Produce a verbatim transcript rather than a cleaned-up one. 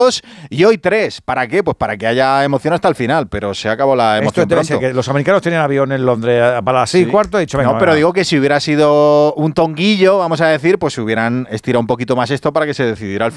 y hoy tres. ¿Para qué? Pues para que haya emoción hasta el final, pero se acabó la emoción Esto debe ser pronto. que los americanos tenían avión en Londres para las seis y Sí. cuarto. He dicho, venga, no, pero venga. digo que si hubiera sido un tonguillo, vamos a decir, pues hubieran estirado un poquito más esto para que se decidiera al